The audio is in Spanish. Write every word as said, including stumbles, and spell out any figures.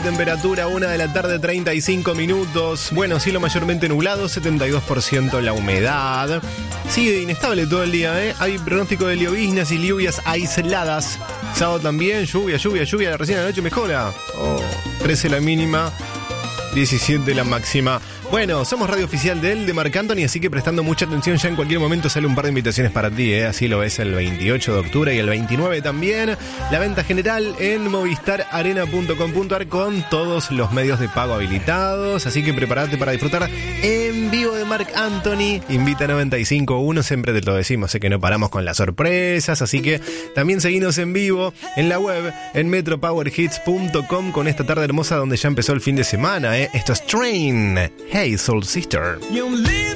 temperatura, una de la tarde, treinta y cinco minutos. Bueno, cielo mayormente nublado, setenta y dos por ciento la humedad. Sigue inestable todo el día, ¿eh? Hay pronóstico de lloviznas y lluvias aisladas. Sábado también, lluvia, lluvia, lluvia. Recién a la noche mejora. Oh, trece la mínima, diecisiete la máxima. Bueno, somos radio oficial de él, de Marc Anthony, así que prestando mucha atención, ya en cualquier momento sale un par de invitaciones para ti, ¿eh? Así lo ves el veintiocho de octubre y el veintinueve también. La venta general en movistar arena punto com punto ar con todos los medios de pago habilitados, así que prepárate para disfrutar en vivo de Marc Anthony. Invita noventa y cinco punto uno, siempre te lo decimos, sé que no paramos con las sorpresas, así que también seguinos en vivo en la web, en metro power hits punto com con esta tarde hermosa donde ya empezó el fin de semana, ¿eh? Esto es Train. Hey, Soul Sister. You live